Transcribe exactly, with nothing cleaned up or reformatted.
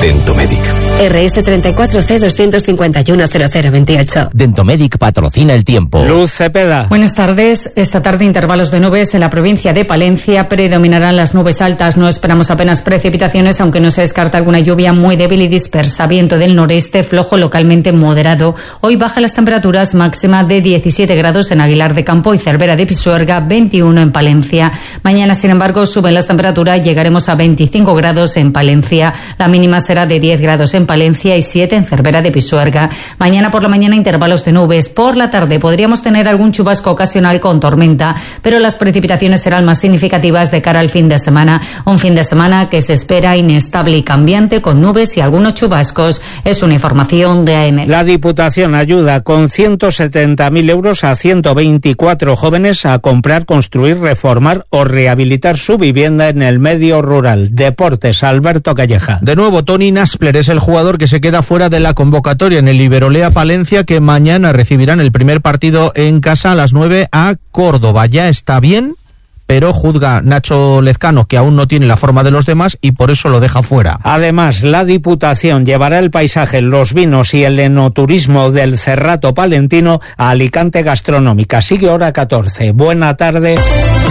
Dentomedic. R S treinta y cuatro C doscientos cincuenta y uno cero cero veintiocho. Dentomedic patrocina el tiempo. Luz Cepeda. Buenas tardes. Esta tarde intervalos de nubes en la provincia de Palencia. Predominarán las nubes altas. No esperamos apenas precipitaciones, aunque no se descarta alguna lluvia muy débil y dispersa. Viento del noreste, flojo localmente moderado. Hoy bajan las temperaturas, máxima de diecisiete grados en Aguilar de Campo y Cervera de Pisuerga, veintiuno en Palencia. Mañana, sin embargo, suben las temperaturas. Llegaremos a veinticinco grados en Palencia. La mínima será de diez grados en Palencia y siete en Cervera de Pisuerga. Mañana por la mañana intervalos de nubes. Por la tarde podríamos tener algún chubasco ocasional con tormenta, pero las precipitaciones serán más significativas de cara al fin de semana. Un fin de semana que se espera inestable y cambiante, con nubes y algunos chubascos. Es una información de A M. La Diputación ayuda con ciento setenta mil euros a ciento veinticuatro jóvenes a comprar, construir, reformar o rehabilitar su vivienda en el medio rural. Deportes, Alberto Calleja. De nuevo, Tony Naspler es el jugador que se queda fuera de la convocatoria en el Iberolea Palencia, que mañana recibirán el primer partido en casa a las nueve a Córdoba. Ya está bien, pero juzga Nacho Lezcano que aún no tiene la forma de los demás y por eso lo deja fuera. Además, la Diputación llevará el paisaje, los vinos y el enoturismo del Cerrato palentino a Alicante Gastronómica. Sigue hora catorce. Buena tarde.